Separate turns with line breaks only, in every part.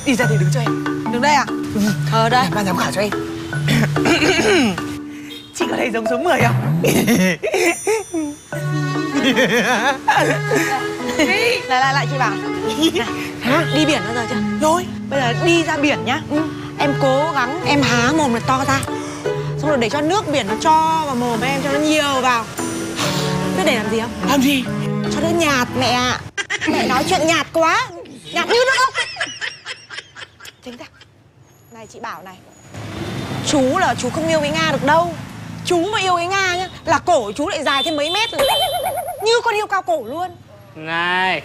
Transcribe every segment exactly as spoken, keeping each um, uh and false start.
đi ra đây đứng cho em.
Đứng đây à?
Ừ.
Ờ đây.
Làm ban giám khảo cho em. Chị có thấy giống số mười không?
Lại lại lại chị bảo này,
Hả?
đi biển bao giờ chưa?
Rồi.
Bây giờ đi ra biển nhá. Ừ. Em cố gắng em há mồm là to ra, xong rồi để cho nước biển nó cho vào mồm em cho nó nhiều vào. Biết để làm gì không?
Làm gì?
Cho nó nhạt mẹ ạ. Mẹ nói chuyện nhạt quá, nhạt như nước ốc. Chính ra này chị bảo này, chú là chú không yêu cái Nga được đâu. Chú mà yêu cái Nga nhá là cổ chú lại dài thêm mấy mét rồi, như con yêu cao cổ luôn.
Này,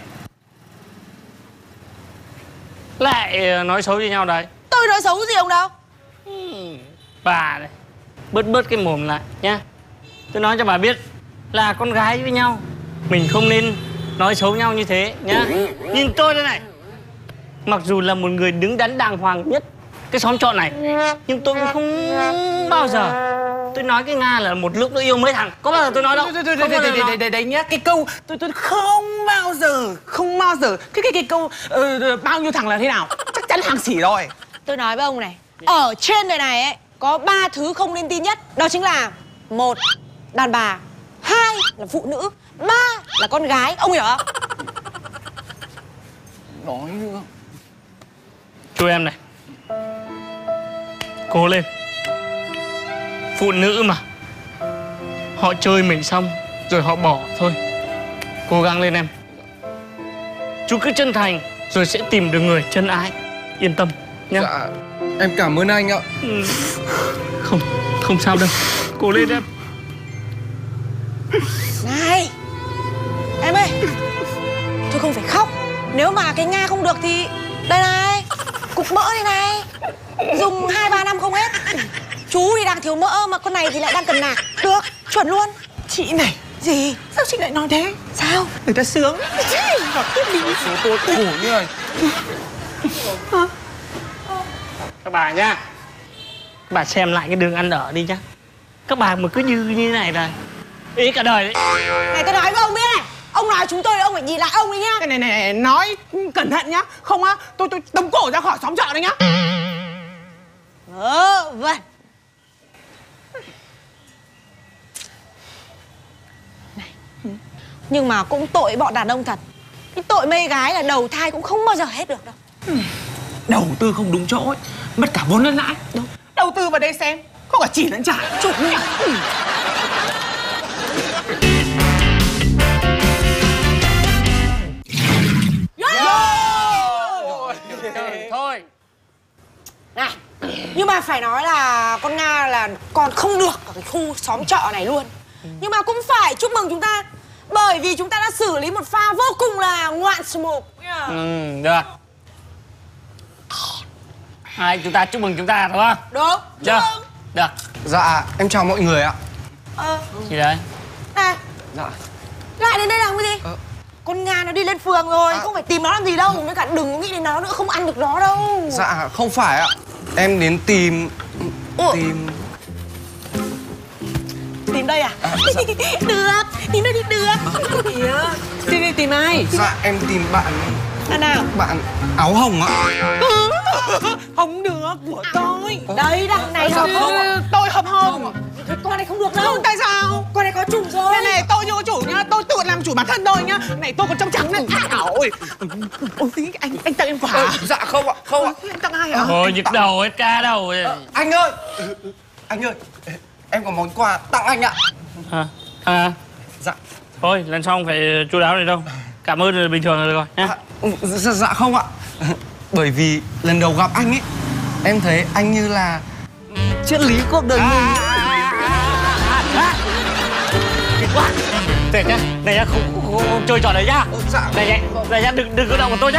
lại nói xấu với nhau đấy.
Tôi nói xấu gì ông đâu.
Bà này, bớt bớt cái mồm lại nhá. Tôi nói cho bà biết là con gái với nhau mình không nên nói xấu nhau như thế nhá. Nhìn tôi đây này, mặc dù là một người đứng đắn đàng hoàng nhất cái xóm trọ này, nhưng tôi cũng không bao giờ tôi nói cái Nga là một lúc nó yêu mấy thằng. Có bao giờ tôi nói đâu.
Đấy, đấy, đấy, đấy, đấy, đấy, đấy nhá. Cái câu tôi tôi không bao giờ, không bao giờ. Cái cái cái câu uh, bao nhiêu thằng là thế nào? Chắc chắn hàng xỉ rồi.
Tôi nói với ông này, ở trên đời này ấy có ba thứ không nên tin nhất. Đó chính là một, đàn bà, hai là phụ nữ, ba là con gái. Ông hiểu không?
Nói nữa.
Chú em này, cố lên. Phụ nữ mà, họ chơi mình xong rồi họ bỏ thôi. Cố gắng lên em. Chú cứ chân thành rồi sẽ tìm được người chân ái. Yên tâm nhá.
Dạ, em cảm ơn anh ạ.
Ừ. Không, không sao đâu. Cố lên em.
Này em ơi, tôi không phải khóc. Nếu mà cái Nga không được thì đây này, cục mỡ đây này, dùng hai ba năm không hết. Chú thì đang thiếu mỡ mà con này thì lại đang cần nạc. Được, chuẩn luôn.
Chị này,
Gì?
sao chị lại nói thế?
Sao?
Người ta sướng. Gặp tiếp đi.
Số tôi khổ như này.
Các bà nhá, các bà xem lại cái đường ăn ở đi nhá. Các bà mà cứ như như thế này là ế cả đời đấy.
Này tôi nói với ông biết này, ông nói chúng tôi ông phải nhìn lại ông đi nhá.
Cái này này nói cẩn thận nhá. Không á, tôi tôi tống cổ ra khỏi xóm trọ đấy nhá.
Ờ, vâng. Này, nhưng mà cũng tội bọn đàn ông thật. Cái tội mê gái là đầu thai cũng không bao giờ hết được đâu.
Đầu tư không đúng chỗ ấy, mất cả vốn lẫn lãi. Đâu. Đầu tư vào đây xem, có cả chỉ lẫn trả. Chủ nhỉ.
Thôi.
Này, nhưng mà phải nói là con Nga là còn không được ở cái khu xóm trọ này luôn. Nhưng mà cũng phải chúc mừng chúng ta, bởi vì chúng ta đã xử lý một pha vô cùng là ngoạn smooth.
Ừ, được. Hai chúng ta chúc mừng chúng ta đúng không?
Đúng.
Chưa? Được.
Dạ, em chào mọi người ạ.
Ờ,
Gì đấy?
này,
Dạ.
lại đến đây làm cái gì?
Ờ.
Con Nga nó đi lên phường rồi,
À.
không phải tìm nó làm gì đâu. Với cả đừng có nghĩ đến nó nữa, không ăn được nó đâu.
Dạ, không phải ạ. Em đến tìm...
Ủa?
Tìm...
Tìm đây à?
À, dạ.
Được, tìm đây đi được. Kìa.
Đi đi tìm ai?
Dạ, em tìm bạn...
Là nào?
Bạn áo hồng ạ.
Không được, của tôi.
Đây, đằng này hợp không?
Tôi hợp hồng.
Con này không được đâu.
Không, tại sao?
Con này có chủ rồi.
Này này, tôi chưa có chủ nhá, tôi tự làm chủ bản thân tôi nhá. Này, tôi còn trong trắng này. Ôi, ôi, anh anh tặng em quà.
Ờ, dạ không ạ, không ạ.
Anh tặng ai hả?
Thôi nhức đầu hết ca đầu rồi.
Ờ, anh ơi, anh ơi, em có món quà tặng anh ạ.
À, à,
Dạ.
thôi lần sau không phải chu đáo này đâu. Cảm ơn là bình thường là được rồi nhá.
À, dạ, dạ không ạ. Bởi vì lần đầu gặp anh ấy, em thấy anh như là triết lý cuộc đời mình.
Kìa quá. Tuyệt nhá. Này nhá, không, không, không, không chơi trò đấy nhá.
Dạ.
Này nhá, này nhá, đừng đừng có động vào tôi nhá.